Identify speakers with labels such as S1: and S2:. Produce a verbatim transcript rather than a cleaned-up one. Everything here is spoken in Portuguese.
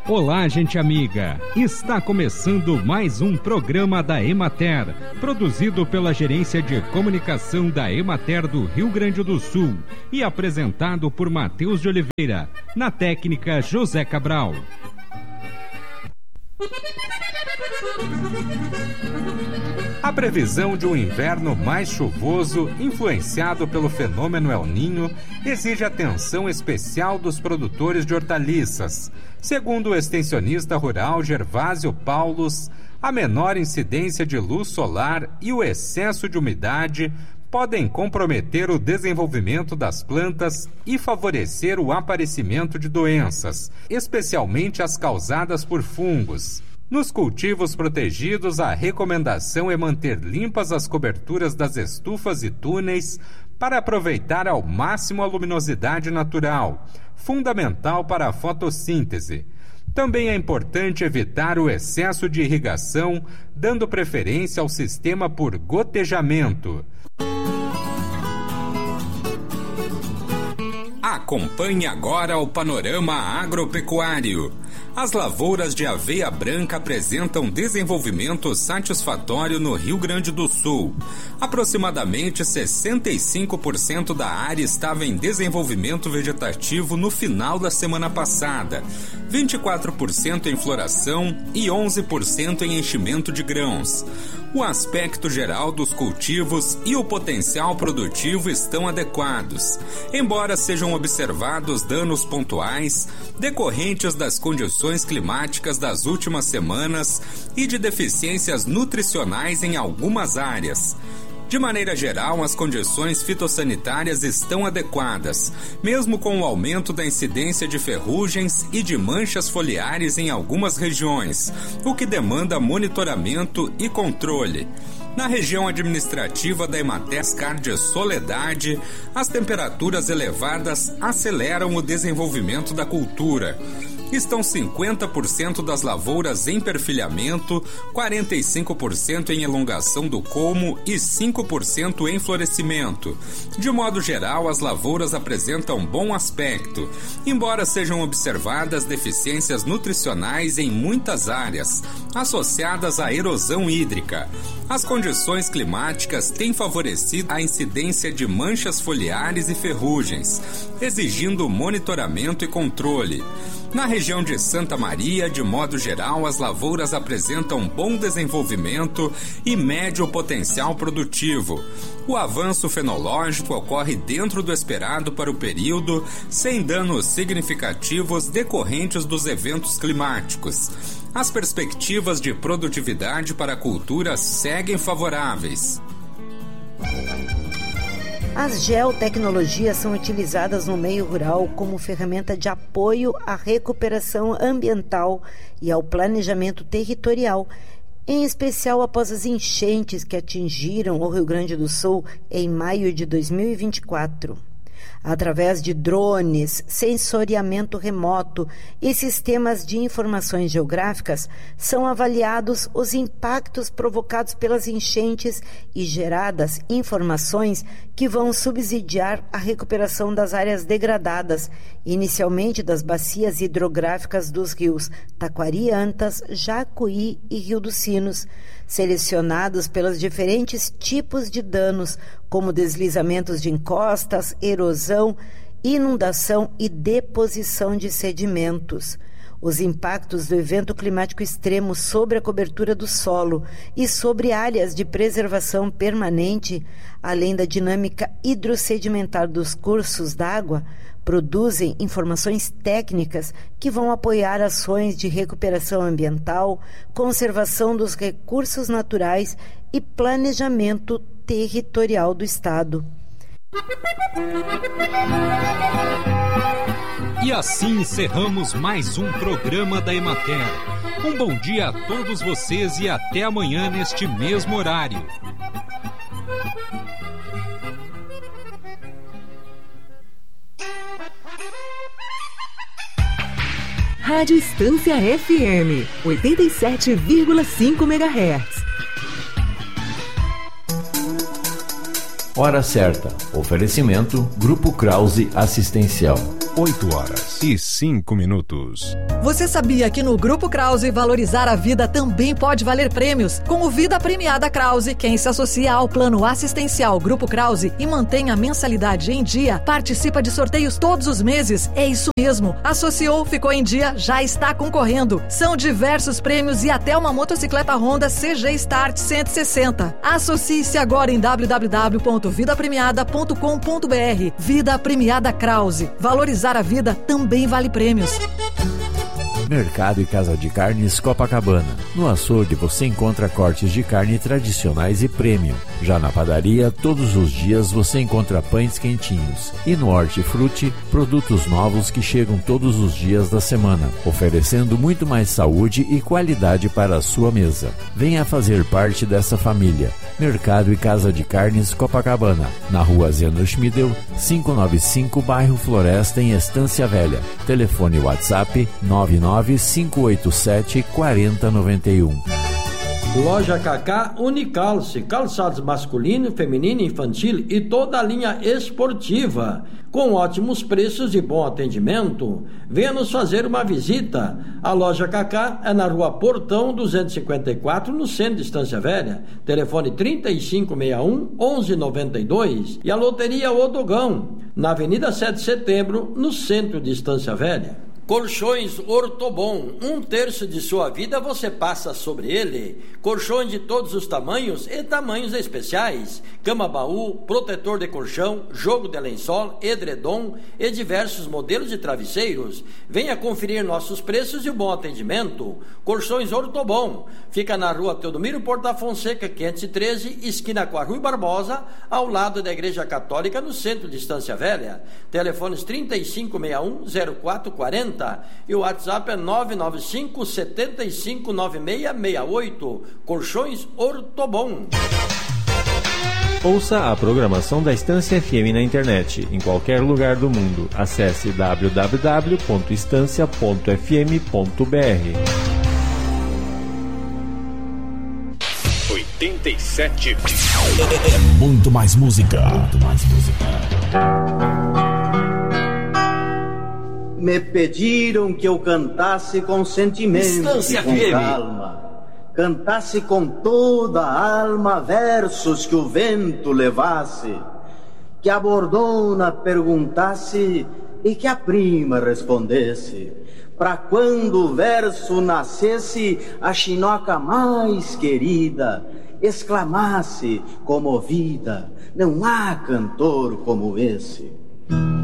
S1: Olá, gente amiga! Está começando mais um programa da Emater, produzido pela Gerência de Comunicação da Emater do Rio Grande do Sul e apresentado por Matheus de Oliveira, na técnica José Cabral. A previsão de um inverno mais chuvoso, influenciado pelo fenômeno El Niño, exige atenção especial dos produtores de hortaliças. Segundo o extensionista rural Gervásio Paulus, a menor incidência de luz solar e o excesso de umidade podem comprometer o desenvolvimento das plantas e favorecer o aparecimento de doenças, especialmente as causadas por fungos. Nos cultivos protegidos, a recomendação é manter limpas as coberturas das estufas e túneis para aproveitar ao máximo a luminosidade natural, fundamental para a fotossíntese. Também é importante evitar o excesso de irrigação, dando preferência ao sistema por gotejamento. Acompanhe agora o panorama agropecuário. As lavouras de aveia branca apresentam desenvolvimento satisfatório no Rio Grande do Sul. Aproximadamente sessenta e cinco por cento da área estava em desenvolvimento vegetativo no final da semana passada, vinte e quatro por cento em floração e onze por cento em enchimento de grãos. O aspecto geral dos cultivos e o potencial produtivo estão adequados, embora sejam observados danos pontuais decorrentes das condições climáticas das últimas semanas e de deficiências nutricionais em algumas áreas. De maneira geral, as condições fitossanitárias estão adequadas, mesmo com o aumento da incidência de ferrugens e de manchas foliares em algumas regiões, o que demanda monitoramento e controle. Na região administrativa da Emater de Soledade, as temperaturas elevadas aceleram o desenvolvimento da cultura. Estão cinquenta por cento das lavouras em perfilhamento, quarenta e cinco por cento em elongação do colmo e cinco por cento em florescimento. De modo geral, as lavouras apresentam bom aspecto, embora sejam observadas deficiências nutricionais em muitas áreas, associadas à erosão hídrica. As condições climáticas têm favorecido a incidência de manchas foliares e ferrugens, exigindo monitoramento e controle. Na região de Santa Maria, de modo geral, as lavouras apresentam bom desenvolvimento e médio potencial produtivo. O avanço fenológico ocorre dentro do esperado para o período, sem danos significativos decorrentes dos eventos climáticos. As perspectivas de produtividade para a cultura seguem favoráveis.
S2: As geotecnologias são utilizadas no meio rural como ferramenta de apoio à recuperação ambiental e ao planejamento territorial, em especial após as enchentes que atingiram o Rio Grande do Sul em maio de dois mil e vinte e quatro. Através de drones, sensoriamento remoto e sistemas de informações geográficas, são avaliados os impactos provocados pelas enchentes e geradas informações que vão subsidiar a recuperação das áreas degradadas, inicialmente das bacias hidrográficas dos rios Taquari, Antas, Jacuí e Rio dos Sinos, selecionados pelos diferentes tipos de danos, como deslizamentos de encostas, erosão, inundação e deposição de sedimentos. Os impactos do evento climático extremo sobre a cobertura do solo e sobre áreas de preservação permanente, além da dinâmica hidrossedimentar dos cursos d'água, produzem informações técnicas que vão apoiar ações de recuperação ambiental, conservação dos recursos naturais e planejamento territorial do Estado.
S1: E assim encerramos mais um programa da Emater. Um bom dia a todos vocês e até amanhã neste mesmo horário.
S3: Rádio Estância F M, oitenta e sete vírgula cinco megahertz.
S4: Hora certa. Oferecimento Grupo Krause Assistencial.
S5: oito horas.
S4: e cinco minutos.
S5: Você sabia que no Grupo Krause valorizar a vida também pode valer prêmios? Com o Vida Premiada Krause, quem se associa ao plano assistencial Grupo Krause e mantém a mensalidade em dia, participa de sorteios todos os meses. É isso mesmo. Associou, ficou em dia, já está concorrendo. São diversos prêmios e até uma motocicleta Honda C G Start cento e sessenta. Associe-se agora em w w w ponto vida premiada ponto com ponto b r. Vida Premiada Krause. Valorizar a vida também vale prêmios.
S6: Mercado e Casa de Carnes Copacabana. No açougue você encontra cortes de carne tradicionais e premium. Já na padaria, todos os dias você encontra pães quentinhos. E no Hortifruti, produtos novos que chegam todos os dias da semana, oferecendo muito mais saúde e qualidade para a sua mesa. Venha fazer parte dessa família. Mercado e Casa de Carnes Copacabana, na rua Zeno Schmidel, quinhentos e noventa e cinco, bairro Floresta, em Estância Velha. Telefone WhatsApp nove nove cinco oito sete quatro zero nove um.
S7: Loja Cacá Unicalce, calçados masculino, feminino, infantil e toda a linha esportiva, com ótimos preços e bom atendimento. Venha nos fazer uma visita. A Loja Cacá é na rua Portão duzentos e cinquenta e quatro, no centro de Estância Velha. Telefone trinta e cinco sessenta e um, onze noventa e dois. E a Loteria Odogão, na Avenida sete de Setembro, no centro de Estância Velha. Colchões Ortobon, um terço de sua vida você passa sobre ele. Colchões de todos os tamanhos e tamanhos especiais. Cama-baú, protetor de colchão, jogo de lençol, edredom e diversos modelos de travesseiros. Venha conferir nossos preços e o bom atendimento. Colchões Ortobon, fica na rua Teodomiro Porta Fonseca, quinhentos e treze, esquina com a Rui Barbosa, ao lado da Igreja Católica, no centro de Estância Velha. Telefones trinta e cinco sessenta e um, zero quatro quarenta e o WhatsApp é nove nove cinco sete cinco nove seis seis oito. Colchões Ortobon.
S8: Ouça a programação da Estância F M na internet, em qualquer lugar do mundo. Acesse w w w ponto estância ponto f m ponto b r.
S4: oitenta e sete é muito mais música. Muito mais música.
S9: Me pediram que eu cantasse com sentimento e com calma, cantasse com toda a alma versos que o vento levasse, que a bordona perguntasse e que a prima respondesse, pra quando o verso nascesse, a chinoca mais querida exclamasse comovida: não há cantor como esse.